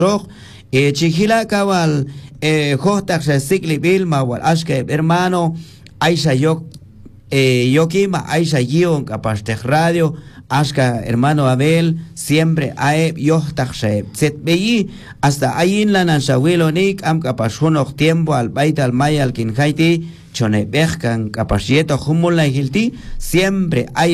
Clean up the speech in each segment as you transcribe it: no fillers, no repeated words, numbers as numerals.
roh chihila kawal hostak sikli bilma wal ashke hermano Aisha Yokima Aisha Gion Kapashtech Radio Ashka hermano Abel siempre ae yohtak setbeyi hasta ayin la nanshawilonik am kapashunok tiempo al baita al maya al kinhaiti chone behkan kapashieto humula hilti siempre hay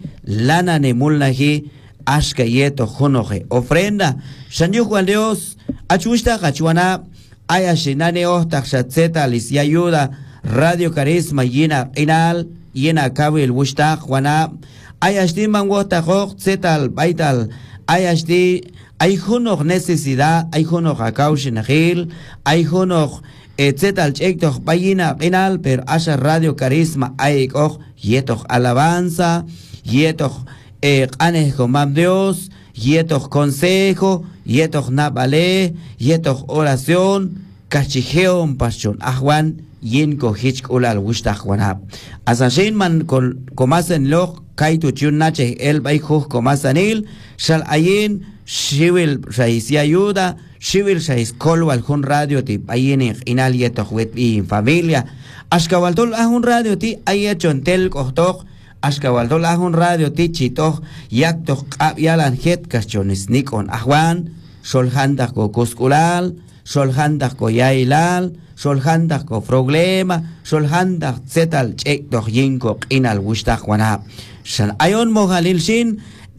lana nemulahi ashka yeto hunoje ofrenda shanyuk al Dios achusta kachuana ayashinane ohtak shatzeta lis ayuda Radio Carisma yina inal yina kabil wustak wana ayashti mangota hok zetal baital ayashti hay hunok necesidad hay hunok akaushinahil hay hunok zetal chektok bayina inal pero asha Radio Carisma hay ok yetok alabanza yetok anes comam Dios yetok consejo yetok nabale yetok oración kachijeon pasión ajuan yinko hich ulal wishtach wanab asashin man komasen loch kaitu chunache el bayhuj komasanil shal ayin shiwil shais ayuda shiwil shais kol wal hun radio ti ayin inal yeto wet in familia ashkawaltul ahun radio ti ayechon tel kohtok ashkawaltul ahun radio ti chitoh yaktoh yalan het kaschonis nikon ahwan sholhandak ko kuskulal sholhandak ko yailal sholhandak ko problema sholhandak zetal chek doch yinko inal wishtach wana shan ayon mohalil shin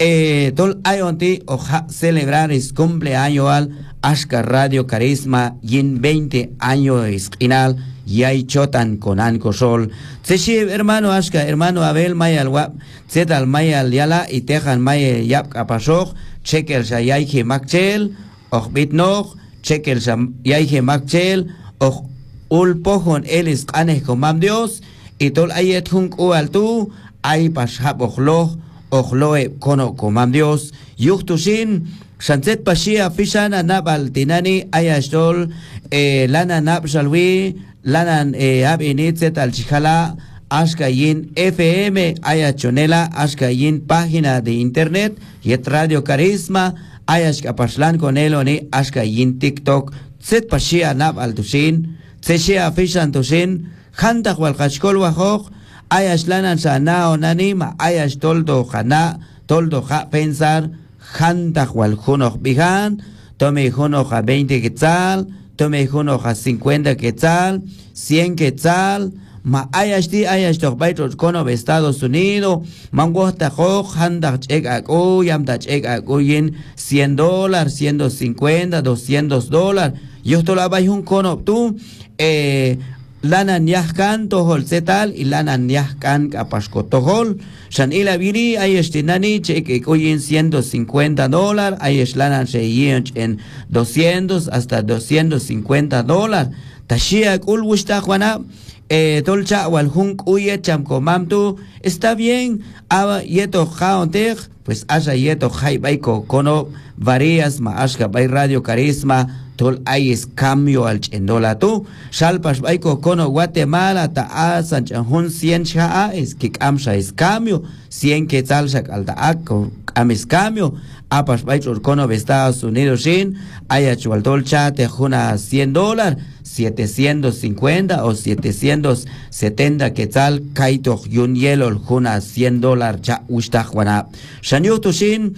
tol ayon ti oja celebrar es cumpleaños al Ashka Radio Carisma yin 20 años inal yai chotan konan kosol tseshi hermano Ashka hermano Abel mayal wa zetal mayal yala y tejan may yap kapashok chekel shayai ke makchel och bitnoch chekel shayai ke makchel och ulpohon elis qanes komam Dios y tol ayet hunk ualtu ay pashab ochloe kono komam Dios yuhtushin shanset pashia fishana nabal tinani ayashtol lana nabshalwi lana abinit zetal chichala ashkayin FM ayachonela ashkayin página de internet yet Radio Carisma ayashkapashlan koneloni ashkayin TikTok zet pashia nabal tushin Tshea fishan tushin hantak wal kashkol wahok ayash lanan sana onanima ayash toldo hana toldo ha pensar hantak wal hunok bihan tome hunok a 20 quetzal tome hunok a 50 quetzal 100 quetzal ma ayash di ayash tok baitos kono Estados Unidos mangosta hok hantak chek ako yamta chek ako yin $100 $150 $200 yo to la bay un kono tu lanan yahkan tohol zetal y lanan yahkan kapashko tohol shan ila biri ayeshtinani cheke koyin $150 ayesh lanan sheyin en 200 hasta $250 tashia kul wishtach wana tolcha wal hunk uye chamkomamtu está bien aba yeto jaontech pues haya yeto jai baiko kono varias ma ashka bay Radio Carisma tol hay es cambio al chendola tu shalpash baiko kono Guatemala ta asan chanjun 100 cha es que amsha es cambio 100 quetzal shak alta ako ames cambio apash baiko kono Estados Unidos shin haya chualtol cha te juna $100 750 o 770 quetzal kaito yun yelol juna $100 cha ustaj wana shanyutu shin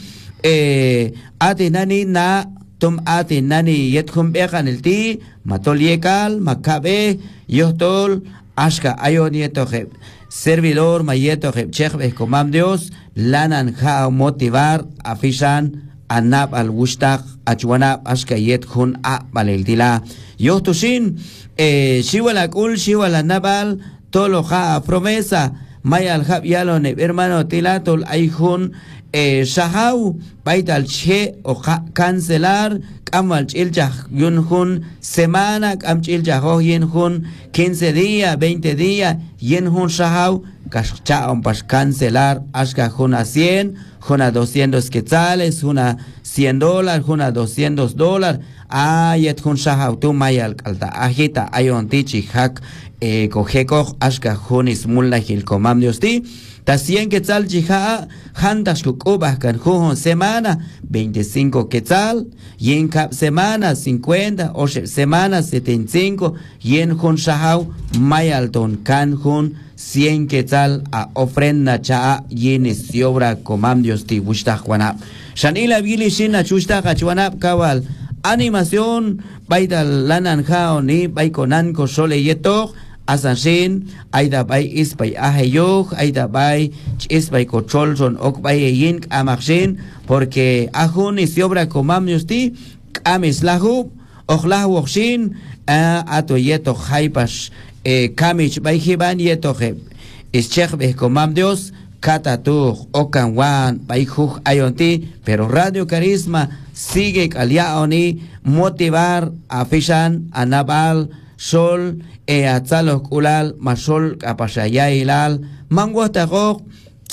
ati nani na tum ati nani yetkhum bekan el ti matol yekal makabe yohtol ashka ayon yetoje servidor mayetoje chekbe komam Dios lanan ha motivar afishan anab al wustak achwana ashka yetkhun a baleltila yohtushin shiwala kul shiwala nabal tolo ha promesa mayal hab yalone hermano tilatol ayhun shahau baital che o cancelar kamal chiljah yunhun semana kam chiljah yunhun 15 días 20 días yunhun shahau kaschaon pas cancelar ashka juna 100 juna 200 quetzales juna $100 juna $200 ayet jun shahau tu mayal kalta ajita ayon tichi hak kojeko ashka junis mulla hil komam Dios ti ta 100 quetzal chija handash kukubah kan jujon semana 25 quetzal y en cap semana 50 o semana 75 y en jun shahau mayalton kan jun 100 quetzal a ofrenda cha y en siobra comam Dios ti wushta juana shanila bili shina chushta gachuana kawal animación baita lanan jao ni baikonan ko sole yeto asanshin aida bay isbay ahayok aida bay isbay ko cholson ok bay yin amakshin porque ajun y siobra comam yusti kamis lahu lahu okshin ato yeto haipas kamich bay hiban yeto he ischech be comam Dios Katatuj, Okanwan, Baijuj Ayonti, pero Radio Carisma sigue caliaoni motivar a Fishan, a Nabal, Sol, a Tzalok Ulal, Masol, a Pashayay Manguatagok,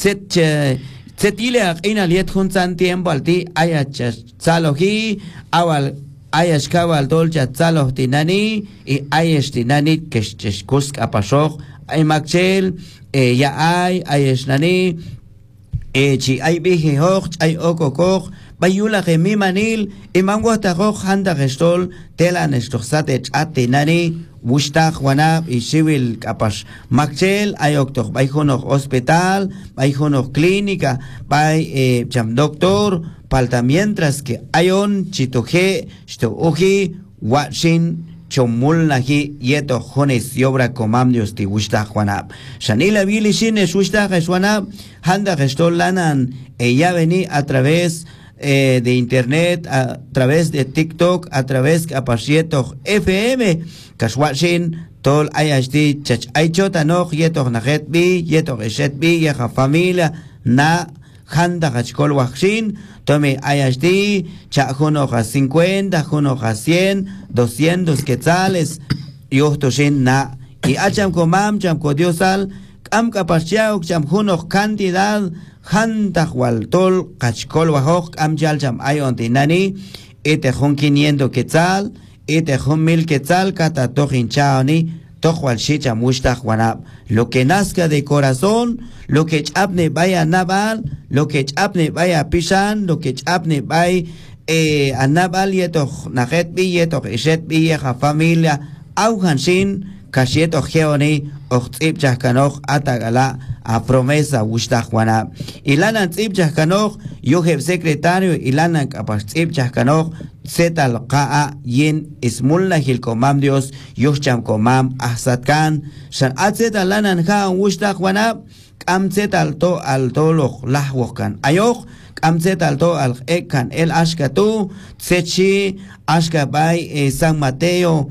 Zetile Inaliet Hunsan tiempo alti, Ayach Tzalohi, Awal. Ayash kawal dolcha Tzaloh tinani, y Ayash tinani, Keshkusk Apashok, Ay Makchel, ya ay esnani chi ay bihi hoch ay okokok bayula gemi manil imango tagok handa gestol telan estoxate atinani wushta juana y civil kapas makchel ay oktok bay honok hospital bay honok clínica bay jam doctor palta mientras que ayon chitoje shtoji washin chomul nahi yeto jones yobra comam Dios ti wushta juana shanila bili shine wushta juana handa gestol lanan ella vení a través de internet, a través de TikTok, a través de Apasieto FM kaswashin tol ayashti chach aychota no yeto nahet bi yeto eshet bi yeha familia na handa gachkol wakshin tome ayashti cha junoja 50 junoja 100 200 quetzales yohtoshin na y acham komam cham kodiosal am kapashiao cham junoj cantidad handa hualtol gachkol wahok am yal cham ayon tinani ete jun 500 quetzal ete jun 1000 quetzal kata tojin chaoni tojual shicha mushta juanab lo que nazca de corazón lo que chapne vaya nabal lo que chapne vaya pishan lo que chapne vaya a nabal yeto najet bi yeto eshet bi yeja familia auhanshin kasieto geoni ochtzip chahkanoch atagala a promesa wushta juanab ilanan tzip chahkanoch yoheb secretario ilanan kapas tzip chahkanoch zetal qa yin ismulna hilkomam Dios yocham komam ahsatkan shan atzeta lanan haan wushta juanab am zetal to al toloch lahwokan ayoch am zetal to al ekan el ashkatu tsechi ashkabay San Mateo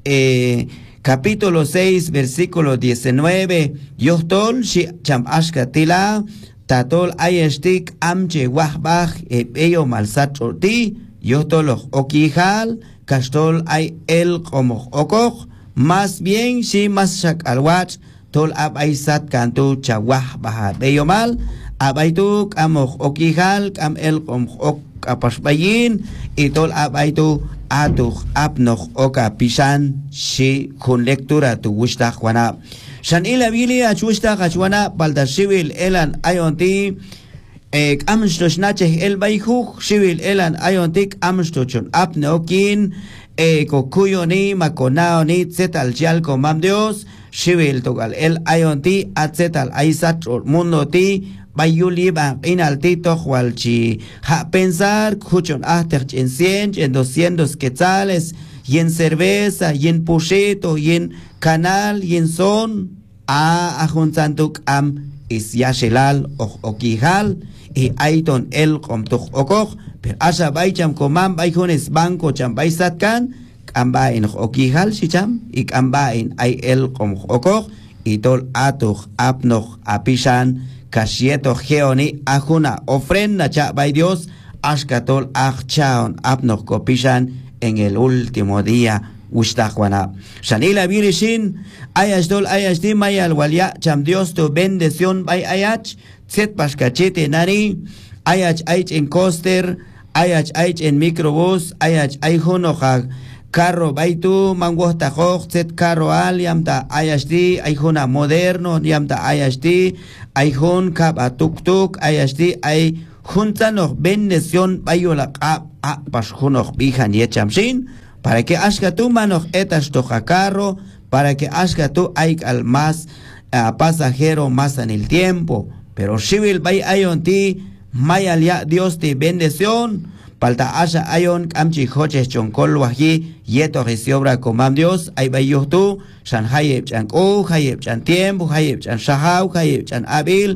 capítulo 6 versículo 19 yohtol shi cham ashkatila tatol ayestik amche wahbach eyo malsat choti yohtoloch okihal kastol ay el como okoch más bien si más shak alwach tol ab aisat kantu chawah baha beyo mal abaitu kamoch okihal kam el como ok apashbayin y tol abaitu atuch apnoch oka pishan shi kun lectura tu wushta juana shan ila bili a chushta gachwana balda civil elan ayonti amstoch nache el bayhu civil elan ayontik amstochon apnokin kokuyo ni makonao ni zetal chal komam Dios civil togal el ayonti atzetal aisat mundo ti bayuli ba inaltito hualchi ha pensar kuchon ahter en 100 en 200 quetzales y en cerveza y en puchito y en canal y en son a junsantuk am is yashelal okihal y aiton el komtuk okok per asha baycham komam bayjones banco cham baysatkan kamba en okihal shicham y kamba en ay el kom okok y tol atuch apnoch apishan kasieto geoni ajuna ofrenda cha by Dios ashkatol achchaon apnoch kopishan en el último día Ushtajuana. Shanila Birishin, Ayashdol Ayashdi Mayal Walia, Cham Dios tu bendición by Ayach, Zet Pashkachete Nari, Ayach Aich en Coster, Ayach Aich en Microbus, Ayach Aijunoja, carro baitu mangusta hoch set carro al yamta ayashti ayhuna moderno yamta ayashti ayhun kap tuk ayashti ay junta noch bendición bayola a pasjunoch bijan yechamshin para que ashka tu manoch etas toja carro para que ashka tu hay al más pasajero más en el tiempo pero civil bay ayon ti mayalia Dios te bendición palta asha ayon kamchi hoches chonkol wahi yeto resiobra comam Dios ay bayo tu shan hayeb chan o hayeb chan tiempo hayeb chan shahau hayeb chan abil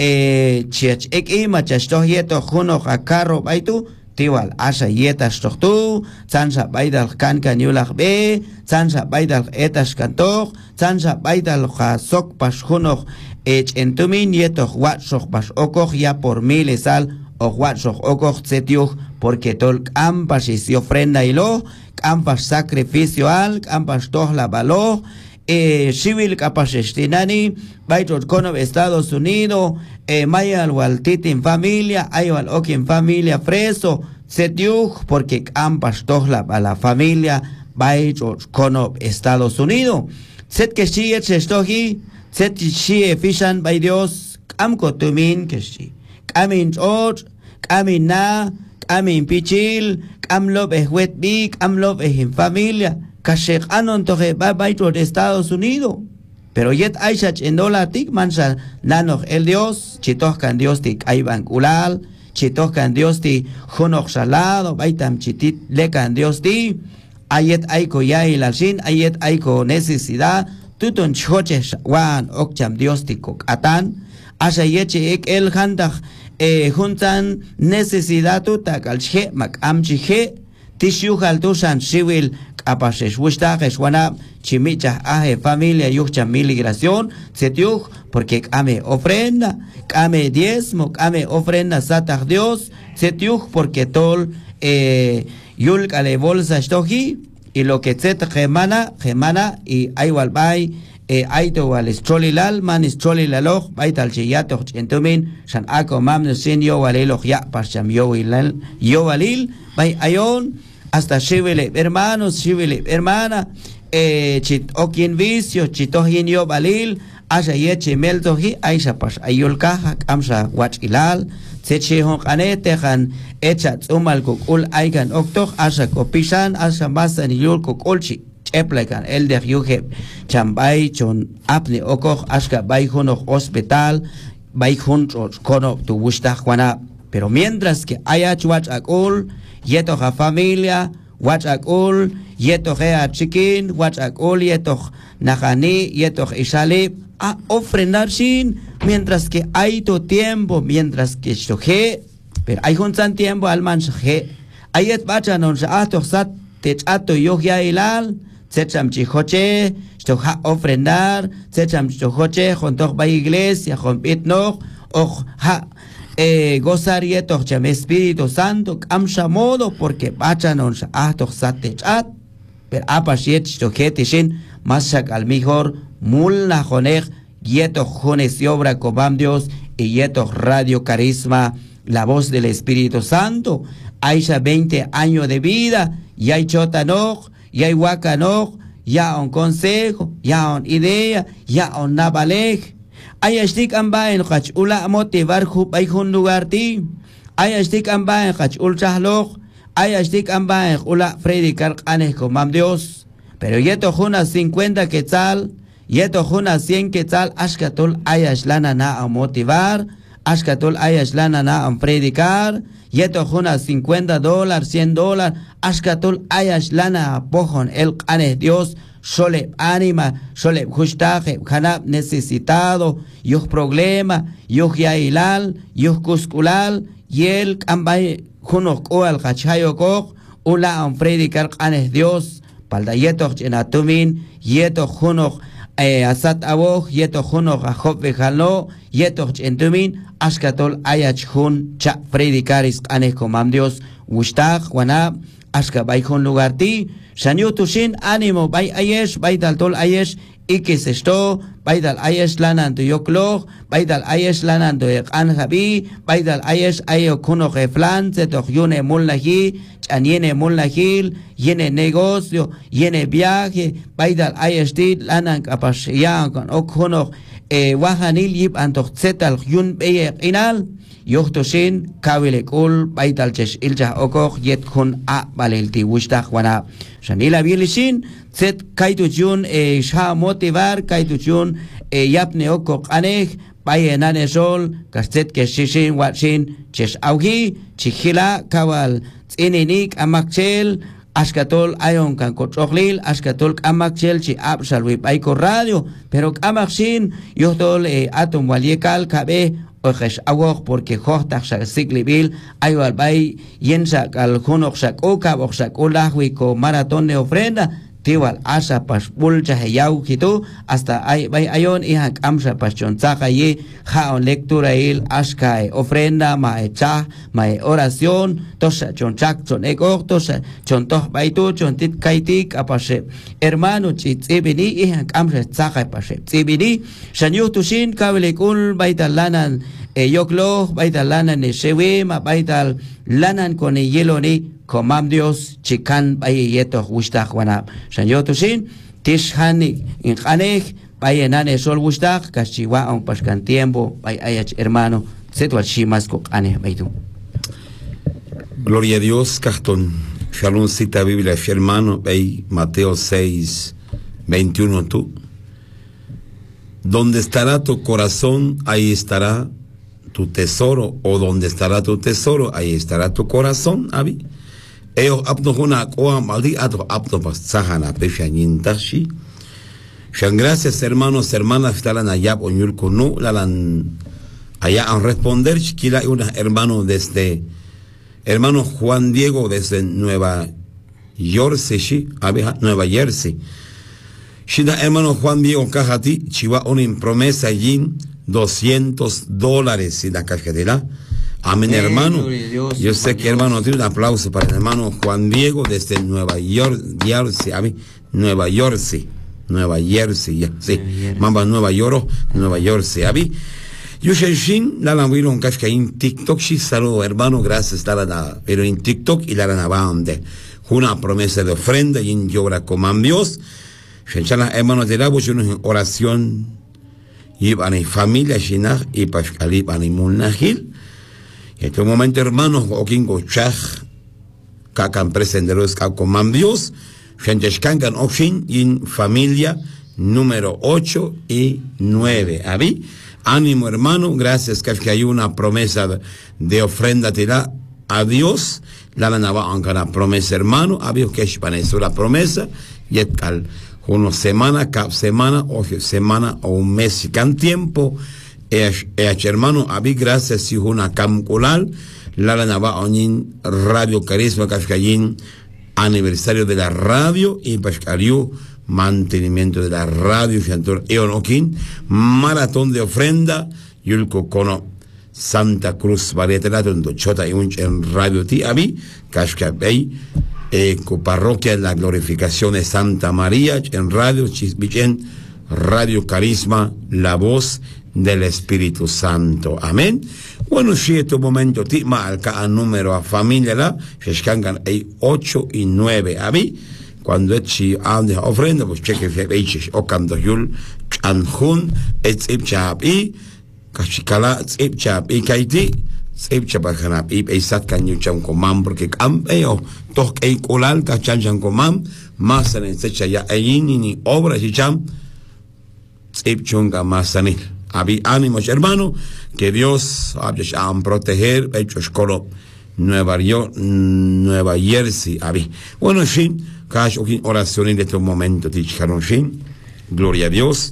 chiach ek machashto yeto juno carro baitu tiwal asha yetas tohtu tsansa baidal kan kanyulach be tsansa baidal etas kantoch tsansa baidal sok pas juno entumin yeto watsoch pas okoch ya por miles al o watsoch okoch tsetiuch porque tol ampas y ofrenda y lo ampas sacrificio al ampas toh la balo civil capacestinani baitot kono Estados Unidos mayal wal titin familia ayal okin familia freso setiuch porque ampas toh la familia baitot kono Estados Unidos set que si estohi set si fishan by Dios amko tumin que si kamin ot kamin na kamin pichil kamlo behwet big kamlo behin familia Kashek anon toje baito de Estados Unidos. Pero yet aishach en dola tik mansa nanoch el Dios, chitohkan Dios tik ayban kulal, chitohkan Dios ti junok salado, baitam chitit lekan Dios ti, ayet aiko ya ilalshin, ayet aiko necesidad, tutun choche wan okcham Dios ti kok atan, asha yeche ek el handach juntan necesidad tutak al che mak amchihe, tishuhal tusan civil apashesh wushtajes wana chimicha aje familia yucha migración setiuch porque ame ofrenda ame diezmo ame ofrenda satach Dios setiuch porque tol yulk ale bolsa stoji y lo que set gemana y aywal bay aito wal strolilal man strolilaloch baital chiyato entumin shan ako mamne sin yo waleloch ya pasham yo walil bay ayon hasta shivele hermanos shivele hermana chit okin vicio chitohin yo balil asha yeche meltohi aisha pas ayul kaha amsa wach ilal seche hon kanete han echa tsumal kokul aigan oktoch asha kopishan asha masan yul kokulchi cheplekan el de yuhe chambay chon apne okoch ashka bay hunoch hospital bay juntos kono tu wushtach wana pero mientras que haya chuach akul yeto ha familia watchak ul yeto ha chikin watchak ul yeto nahani yeto isali a ofrendar sin mientras que hay tu tiempo mientras que shoje pero hay un san tiempo al man shoje ayet bacha non sa ato sat te ato yogia ilal secham chihoche shoja ofrendar secham chihoche junto ba iglesia con pitno o ha gozar yeto cham Espíritu Santo amsha modo porque bachanon ahto sate chat per apashiet chojete shin masak al mejor mulna jonej yeto jones y obra comam Dios y yeto Radio Carisma la voz del Espíritu Santo aisha 20 años de vida y hay chotanoj y hay wakanoj ya un consejo ya un idea ya un nabalej ayashtik ambaen khach ula motivar khub ay hun lugar ti ayashtik ambaen khach ul chahloch ayashtik ambaen ula predicar qanes comam Dios pero yeto juna 50 quetzal yeto juna 100 quetzal ashkatul ayash lana na a motivar ashkatul ayash lana na a predicar yeto juna $50 $100 ashkatul ayash lana a pojon el qanes Dios sole ánima, sole justaje, hanab necesitado, yuh problema, yuh yailal, yuh kuskulal, yel kambay junok o al kachayo kok, ula an predicar kanes Dios, palda yetok chenatumin, yetok junok asat aboj, yetok junok ajob vejalo, yetok chentumin, askatol ayach jun cha predicaris kanes comam Dios, gustaj, wanab, aska bay jun lugar ti, Shanyu tushin ánimo bay ayesh bay dal tol ayesh ikis esto bay dal ayesh lanan tu yoklo bay dal ayesh lanan tu an habi bay dal ayesh ayo kuno reflan se to yune mulnahi Yene Mulahil, Yene negocio, Yene viaje, Baidal Ayestit, Lanan Kapashian, Okono, Wahanil Yip Antoch Zetal, Yun Beye Inal, Yochtoshin, Kavilekul, Baidal Chesh Ilja Okok, Yet Kun A Balelti Wishtach Wana, Shanila Bilishin, Zet Kaitujun, Sha Motivar, Kaitujun, Yapne Okok Aneg, Baye Nane Sol, Kastet Keshishin, Watchin, Chesh Augi, Chichila, Kawal, Ininik, Amakchel, Ashkatol, Ayon Kan Kotroklil, Ashkatol, Amakchel, Chi Absalwip, Aiko Radio, pero Amakshin, Yotol, Atom Waliekal, Kabe, Ojesh Awok, porque Hostak Siglibil, Ayo Albay, Yensak, Al Honoksak Oka, Oksak Olahwiko, Maratón de Ofrenda, Tiwal Asa Pas Bulcha Heyau Kitu, hasta Ayon Ihak Amsa Pachon Zakaye, Jaon Lectura Il, Ashkai, Ofrenda, Mae Cha, Mae Oración, Tosa Chonchak, Chon Ekok, Tosa Chontoh Baitu, Chontit Kaitik, Apashe, Hermano Chitzibini, Ihak Amsa Zakai Pashe, Zibini, Shanyu Tushin, Kabelikul, Baital Lanan, Yoklo, Baital Lanan, Shewima, Baital Lanan con Yeloni, Comam Dios, Chican, Bayeto, Wustach, Wana, Shanyotusin, Tishani, Inhanek, Bayenane Sol Wustach, Cachiwa, un Pascan Tiempo, Bayach hermano, Setual Shimasco, Ane, Baitu. Gloria a Dios, Cartón. Shalom cita Biblia, hermano, Bay, Mateo 6, 21, tú. Donde estará tu corazón, ahí estará tu tesoro, o donde estará tu tesoro, ahí estará tu corazón, Abi. Ellos apto una coa maldi ato apto pasahana peshanin tashi. Gracias hermanos, hermanas, talan allá onyulko no lalan allá a responder chiquila una hermano desde hermano Juan Diego desde Nueva Jersey, Nueva Jersey. Shida hermano Juan Diego Cajati, chiva una promesa allí $200 si la cajetera. Amén, hermano. Yo sé que hermano tiene un aplauso para el hermano Juan Diego desde Nueva Jersey, Nueva Jersey, sí, Mamba Nueva Jersey, yo shin la vieron que en TikTok, sí, saludo hermano, gracias, pero en TikTok y la bande, una promesa de ofrenda y en llora como Dios, hermano de la voz, una oración, y van a familia, y pascalí, van a munahil. En este momento, hermanos, Okingo Chach, Kakan Presenderos, Kakoman Dios, Shanteshkankan Okshin, in familia número 8 y 9. ¿Abi? Ánimo, hermano, gracias, que hay una promesa de ofrenda, te da a Dios, la nava, aunque la promesa, hermano, había que expandir la promesa, y tal, una semana, cada semana, o un mes, can tiempo, hermano, abi gracias si una camculal, la nava onin radio carisma cascayin aniversario de la radio y pascario mantenimiento de la radio chantor eonokin maratón de ofrenda yulco cono Santa Cruz varietelato en Dochota y un en radio ti abi cascabey parroquia de la glorificación de Santa María en radio chisbichen radio carisma la voz del Espíritu Santo. Amén. Bueno, si este momento tima al número a familia la, se escangan 8 y 9. A mí, cuando echi ande ofrenda, pues cheque feiches o cuando yul chanjun etzip chapi, kachikala etzip chapi kaiti, etzip chapajana ip eisat kanyucham komam, porque campeo, tok e kulal kachanchan komam, más en el secha ya ni obras y cham, etzip chunga más sanil. Abi ánimos, hermano, que Dios ha proteger hecho escolo Nueva Jersey, abi. Bueno, shin, cash oración en este momento, ticharon shin, gloria a Dios.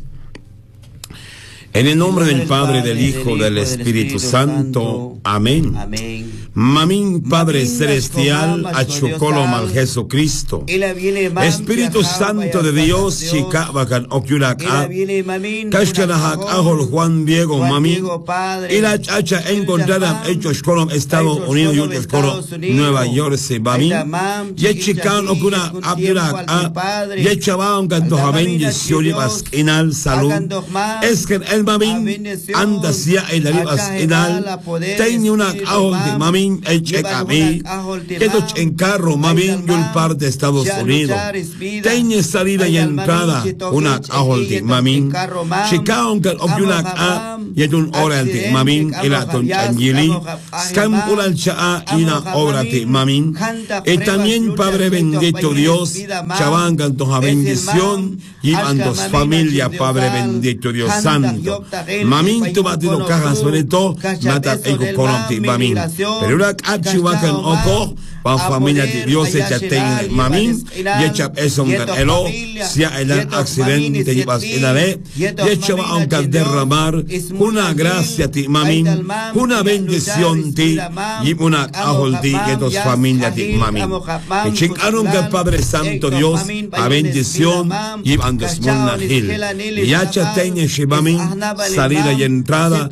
En el nombre del Padre, del Hijo, del Espíritu Santo. Amén. Mamín, Padre Celestial, Achocolo mal Jesucristo. Espíritu Santo de Dios, Chicabacan Oculacá. Cashcanahak, Ajol Juan Diego, Mamín. Y la chacha encontrada hechos Colom, Estados Unidos, y Colom, Nueva Jersey, Mamín. Yechican Ocuna, Abdulak, Yechaban, Canto Javen, Yesioli, Basquinal, Salud. Es que el mamin anda sia el aribas enal tiene una ahol de mamin el checami esto en carro mamin yul par de Estados Unidos tiene salida y entrada una ahol de mamin chikaon que obyuna a yedun oral de mamin elaton angeli scam ulal cha ina obra de mamin y también Padre bendito Dios chavangan toda bendición y andos familia Padre bendito Dios santo mamin tu batido caja sobre todo mata ego conopti mamin pero una achiwakan oko pa familia de Dios echa ten mamin y echa eso un elo sea el accidente y vas en la y echa va a derramar una gracia ti mamin una bendición ti y una ahol ti que dos familias ti mamin y chingaron que Padre Santo Dios a bendición y andos munahil y echa ten shibamin salida y entrada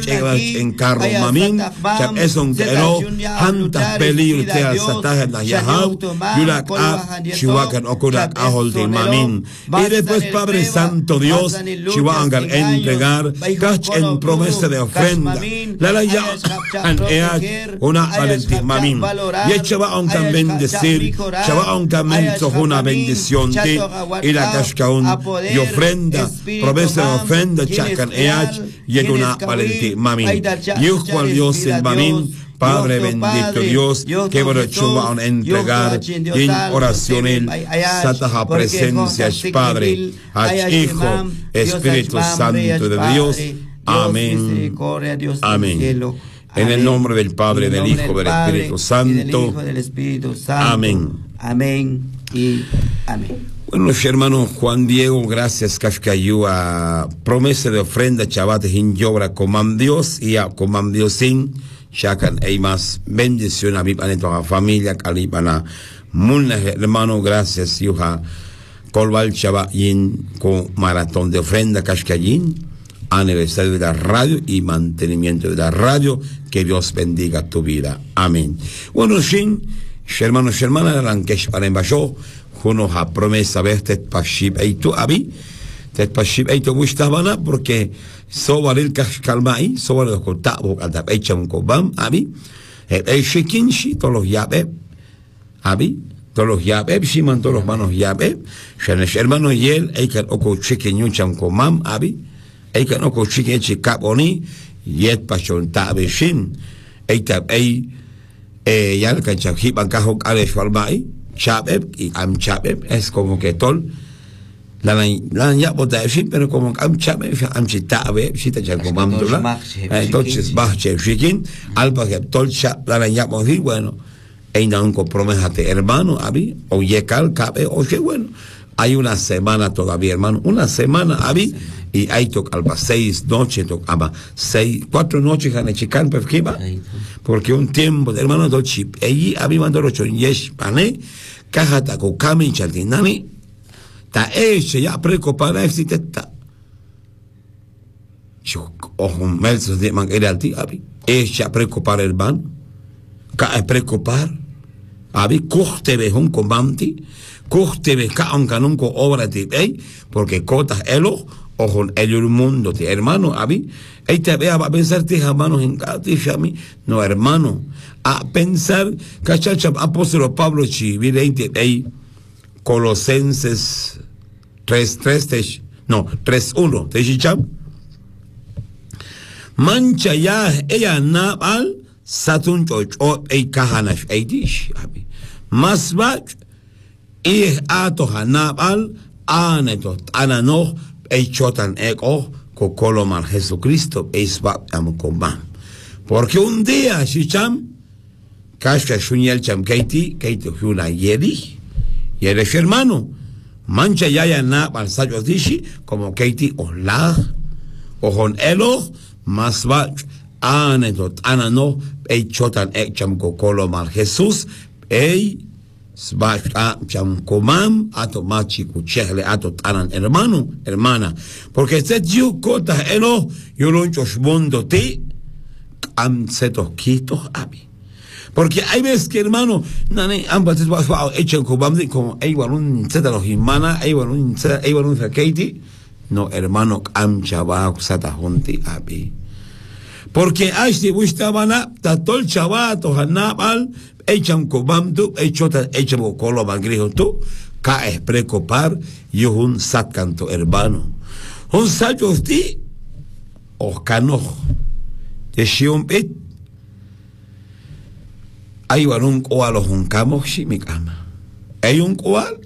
en carro mamin ya es un elo hanta peligro te Satah na yahau yulak a chiwakan okurak ahol de mamin y después Padre Santo Dios chiwangan entregar cach en promesa de ofrenda la ya an una valentía mamin y echaba aunque bendecir chava aunque menso una bendición de y la cachcaun y ofrenda promesa de ofrenda chacan y una valentía mamin y cual Dios el mamin Padre bendito Dios, que por hecho van a entregar en oración el Sataha presencia, Padre, Hijo, Espíritu Santo de Dios. Amén. Amén. En el nombre del Padre, del Hijo, del Espíritu Santo. Amén. Amén y amén. Bueno, hermano Juan Diego, gracias, Kashkayu, a promesa de ofrenda, chavate, in yobra, comam Dios y a comam Dios sin. Shakan Eimas, bendición a mi planeta familia, Calipana, Mulna, hermano, gracias, Yuha, Colval Chavayin, con maratón de ofrenda, Kashkayin, aniversario de la radio y mantenimiento de la radio, que Dios bendiga tu vida. Amén. Bueno, Shin, hermano, hermana, Lankesh Parembayo, Juno ha promesa verte, Pashib Eitu Abi, Tet Pashib Eitu Bustabana, porque sobar el calmai, sobar el cotabo, al tapecha un cobam, abi, el shekinshi, todos los yabe, abi, todos los yabe, shiman todos los manos yabe, shenesh hermano yel, eikan oko chekenyucham comam, abi, eikan oko chekenchi caponi, yet pachon tabe shin, eitab yal canchajip ancajo ale shwalmai, chabeb, y am chabeb, es como que tol, la ya bota pero como am chame am chitabe chita ya como entonces bache shikin alba que tolcha la ya morir bueno hay un compromiso hermano abi o yekal cabe o que bueno hay una semana todavía hermano una semana abi y hay toc alba 6 noches toc ama 4 noches han chican porque un tiempo de hermano dolchi allí abi mandó 8 yesh pane caja ta ko kami chaltinani ta ya preocupar a teta yo ojo melsos de man era alti abi ya preocupar el ban ka preocupar abi corte be un combanti corte be ka un canon ko obra de porque cotas elo ojo el mundo de hermano abi te vea a pensar te hermanos en cati chami no hermano a pensar cachacha apóstol Pablo chi vidente Colosenses 3:1 te chicham mancha ya ella nabal satun chocho kahanash dish abi masbach ato hanabal aneto anano chotan eko kokoloman Jesucristo isba amkomba porque un día chicham kashka shunyel cham kaiti huna yedi y eres hermano, mancha ya na balsayos dishi, como Katie Olah, ojon elo, masbach, anetot, anano, chotan cham kokolo mal Jesús, sbach cham komam, ato machi kuchehle, ato tanan hermano, hermana, porque este yo kota elo, yo lo mundo ti, am setos quitos abi. Porque hay veces que hermano, ambas echan como hay un zeta los himana, hay un zeta, hay un Katie, no hermano amchaba sata junti abi. Porque ashti wistabana tatol chavato hanabal echan kobam tu echota echabo kolo magriho tu ka es precopar yuhun satkanto hermano. Un sayosti oscano de shion pit hay un koalo juncamos shimikama hay un koal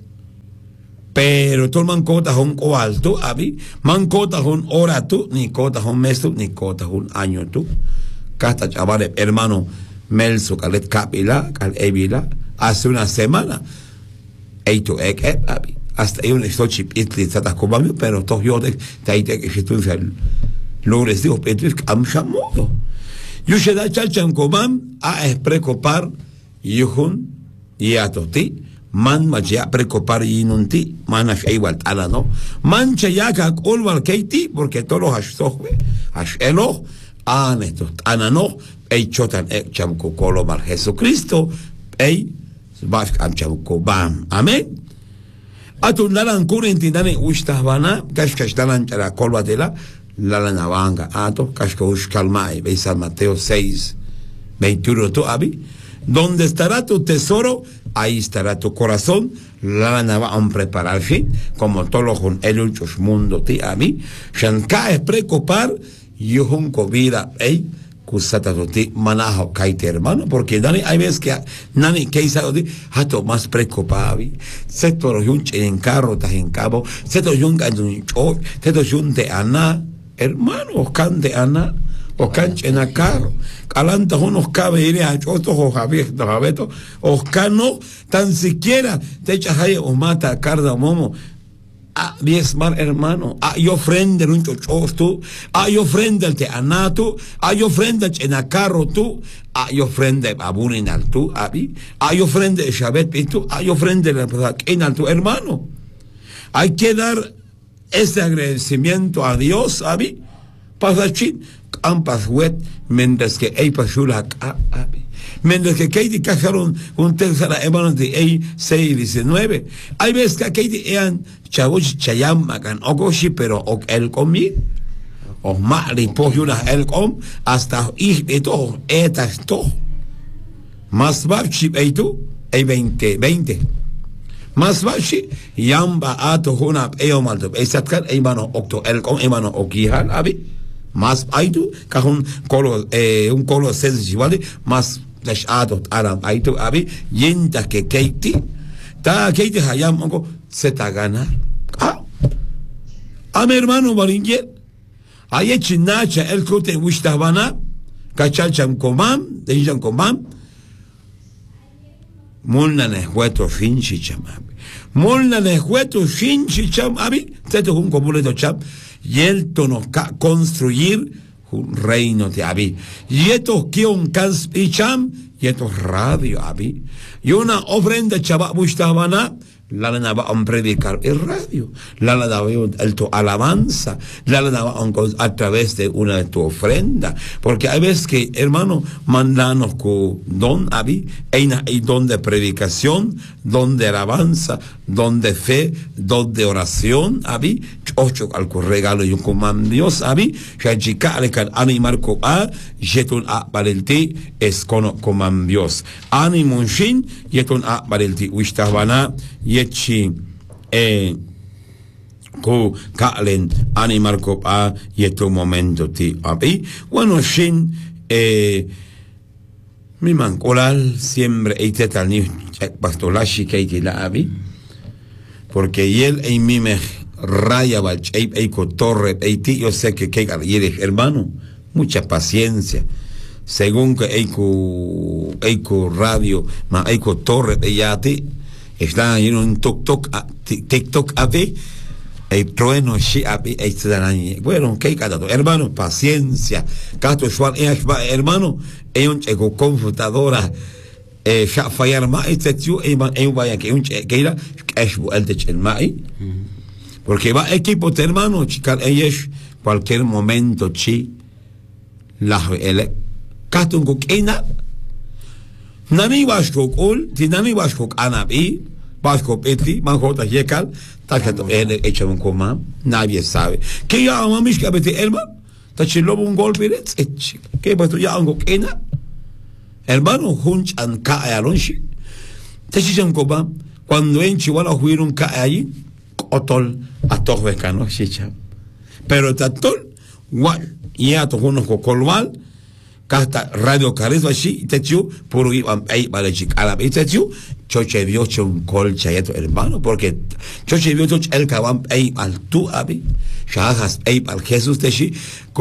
pero todo man kota un koal tu abi man kota un hora tu ni kota un mes tu ni kota un año tu casta chavale hermano melso calet capila cal evila hace una semana eito ek abi hasta hay un estochip itli tata kobami pero to yo de taite que si tú fel lores digo petrus am shamodo yo se da chalchan kobam a es precopar yuhun yatoti man maja precopar yinunti man ash igual ala no man chayaka kolwal keiti porque todos los ashtohwe ashelo aneto anano ei chotan cham kokolo mar Jesucristo ei bash am cham kobam amen atun dalan kurinti dane ushtahbana kashkash dalan chara kolwadela la navanga ato kashkosh kalmai ve San Mateo 6:21 tu abi donde estará tu tesoro ahí estará tu corazón la nava a prepararse como todos los el ulchos mundo ti abi shanka es precopar yuhun vida ei kusata ti manajo kaite hermano porque dani hay veces que nani keisa odi hato más preocupavi sector yunch en carro ta en cabo sector yunga en cho sector yunte ana hermano oscante ana oscanche en a carro calanta unos cabe ir a chotos o javier no jabeto oscano tan siquiera te echas ahí o mata carda momo a diezmar hermano a yo ofrenda un chochos tú a yo ofrenda el te anato a yo ofrenda en a carro tú a yo ofrenda abuninal tú abi a yo ofrenda shabet tú a yo ofrenda en al tu hermano hay que dar ese agradecimiento a Dios abi pasachin ampas wet mientras que hay pasula abi mientras que Katie cajaron un tercera hermano de 6:19 hay veces que Katie eran chavos chayam makan ogoshi pero ok el comi o mali pojuna el com hasta ich de todo etas todo más babchi eitu hay 20 más bashi yamba ato huna eomaldo esatkan emano octo el com emano okihan abi más aitu kahun colo un colo sensual más dash ato aram aitu abi yenta que Katie ta Katie hayam ongo se ta gana a mi hermano Baringer aye chinacha el cote wistabana kachalcham komam dejan komam molna ne hueto finchi cham abi molna ne hueto finchi cham abi teto un completo cham y el tono construir un reino de abi y esto que un cans y cham y esto radio abi y una ofrenda chava wistabana la daba a predicar el radio, la daba el tu alabanza, la daba a través de una de tu ofrenda, porque hay veces que hermano mandanos con don abi, hay don de predicación, don de alabanza, don de fe, don de oración abi, ocho al regalo y un comando Dios abi, shajika le can animar ko a jetun a balelti es kono comando Dios, animun shin jetun a balelti wistabana yechi ko kalen animar ko a yeto momento ti abi bueno shin mi mancolal siempre eitetal ni pastolashi keiti la abi porque él en mi me raya bal eiko torre eiti yo sé que eres hermano mucha paciencia según que eiko radio ma eiko torre yati está en un TikTok ave el trueno shi ave bueno que cada hermano paciencia cato sual hermano un checo computadora ya fallar más vaya que un chequeira es el de chelmai porque va equipo de hermano chicar ellos cualquier momento chi la ele cato un coquina nani vas con ul ti nani vas con anabi Vasco Petri, Manjota Yekal, Tacato hecho un coma, nadie sabe. ¿Qué ya mamish que abete elma? Tachilobo un golpe, ¿qué pasó ya un coquena? Hermano, hunch and ka alonshi. Tachishan coba, cuando en Chihuahua huyeron ka allí, otol a torvecano, chicha. Pero tatol, what, ya to uno colmal. Casta radio carisma así, techu, por ir a la chica. A la vez, techu, choche vio un colcha hermano, porque choche vio el cabam al tú, abi, shajas, al Jesús, techi,